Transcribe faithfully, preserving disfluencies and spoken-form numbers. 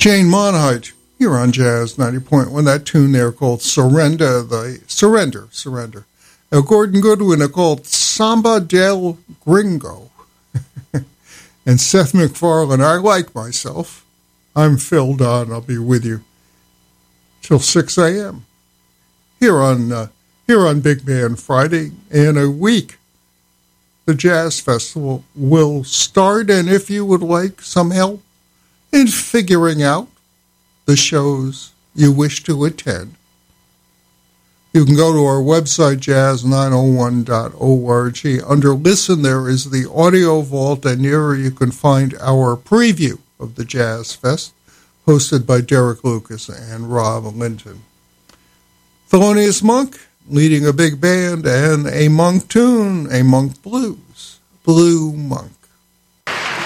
Jane Monheit here on Jazz ninety point one. That tune there called Surrender, the Surrender, Surrender. Now, Gordon Goodwin are called Samba del Gringo. And Seth MacFarlane, I Like Myself. I'm Phil Don. I'll be with you till six a.m. here on uh, here on Big Band Friday. In a week, the Jazz Festival will start, and if you would like some help in figuring out the shows you wish to attend, you can go to our website, jazz nine oh one dot org. Under Listen, there is the Audio Vault, and here you can find our preview of the Jazz Fest, hosted by Derek Lucas and Rob Linton. Thelonious Monk, leading a big band, and a Monk tune, a Monk blues, Blue Monk.